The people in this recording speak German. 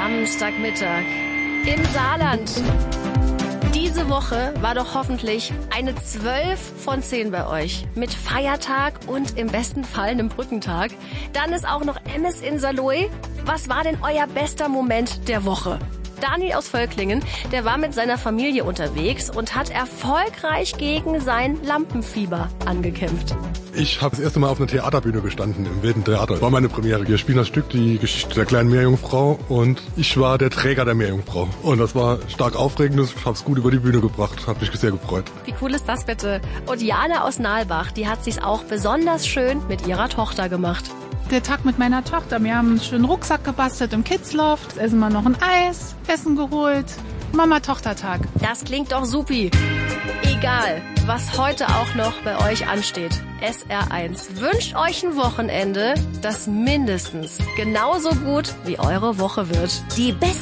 Samstagmittag im Saarland. Diese Woche war doch hoffentlich eine 12 von 10 bei euch. Mit Feiertag und im besten Fall einem Brückentag. Dann ist auch noch Emmes in Saarlouis. Was war denn euer bester Moment der Woche? Daniel aus Völklingen, der war mit seiner Familie unterwegs und hat erfolgreich gegen sein Lampenfieber angekämpft. Ich habe das erste Mal auf einer Theaterbühne gestanden, im Wilden Theater. War meine Premiere. Wir spielen das Stück, die Geschichte der kleinen Meerjungfrau, und ich war der Träger der Meerjungfrau. Und das war stark aufregend, ich habe es gut über die Bühne gebracht, hat mich sehr gefreut. Wie cool ist das bitte? Und Jana aus Nalbach, die hat sich's auch besonders schön mit ihrer Tochter gemacht. Der Tag mit meiner Tochter. Wir haben einen schönen Rucksack gebastelt im Kidsloft. Jetzt essen wir noch ein Eis, Essen geholt. Mama-Tochter-Tag. Das klingt doch supi. Egal, was heute auch noch bei euch ansteht. SR1 wünscht euch ein Wochenende, das mindestens genauso gut wie eure Woche wird. Die